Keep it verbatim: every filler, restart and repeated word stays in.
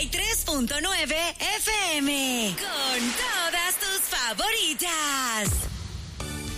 tres punto nueve F M. Con todas tus favoritas.